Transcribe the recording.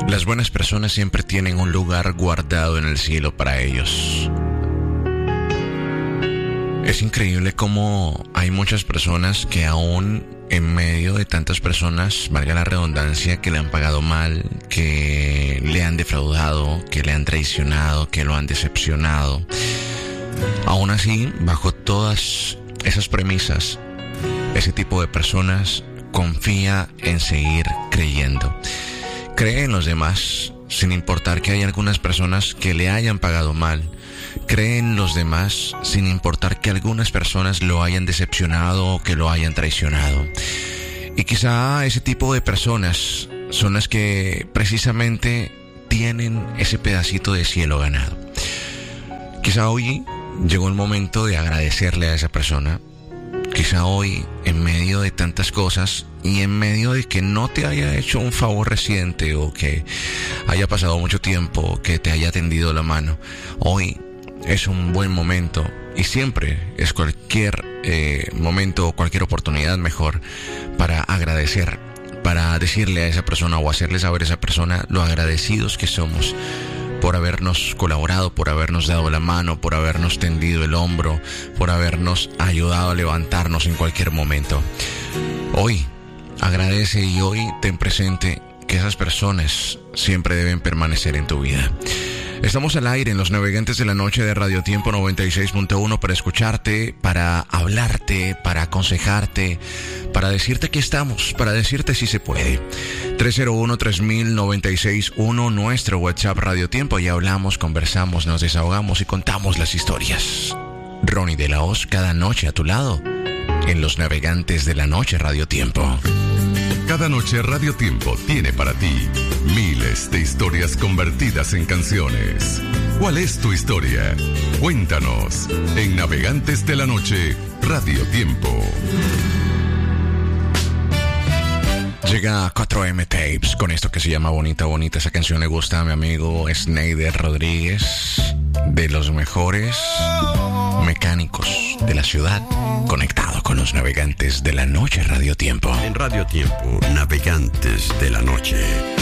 Las buenas personas siempre tienen un lugar guardado en el cielo para ellos. Es increíble cómo hay muchas personas que aún en medio de tantas personas, valga la redundancia, que le han pagado mal, que le han defraudado, que le han traicionado, que lo han decepcionado, aún así, bajo todas esas premisas, ese tipo de personas confía en seguir creyendo. Cree en los demás, sin importar que hay algunas personas que le hayan pagado mal. Cree en los demás, sin importar que algunas personas lo hayan decepcionado o que lo hayan traicionado. Y quizá ese tipo de personas son las que precisamente tienen ese pedacito de cielo ganado. Quizá hoy llegó el momento de agradecerle a esa persona. Quizá hoy, en medio de tantas cosas y en medio de que no te haya hecho un favor reciente o que haya pasado mucho tiempo, que te haya tendido la mano, hoy es un buen momento, y siempre es cualquier momento o cualquier oportunidad mejor para agradecer, para decirle a esa persona o hacerle saber a esa persona lo agradecidos que somos por habernos colaborado, por habernos dado la mano, por habernos tendido el hombro, por habernos ayudado a levantarnos en cualquier momento. Hoy agradece y hoy ten presente que esas personas siempre deben permanecer en tu vida. Estamos al aire en Los Navegantes de la Noche de Radio Tiempo 96.1 para escucharte, para hablarte, para aconsejarte, para decirte que estamos, para decirte si se puede. 301-3000-961, nuestro WhatsApp Radio Tiempo. Y hablamos, conversamos, nos desahogamos y contamos las historias. Ronnie de la Hoz, cada noche a tu lado en Los Navegantes de la Noche Radio Tiempo. Cada noche Radio Tiempo tiene para ti miles de historias convertidas en canciones. ¿Cuál es tu historia? Cuéntanos en Navegantes de la Noche Radio Tiempo. Llega 4M Tapes con esto que se llama Bonita Bonita. Esa canción le gusta a mi amigo Sneider Rodríguez, de los mejores mecánicos de la ciudad, conectado con Los Navegantes de la Noche Radio Tiempo. En Radio Tiempo, Navegantes de la Noche.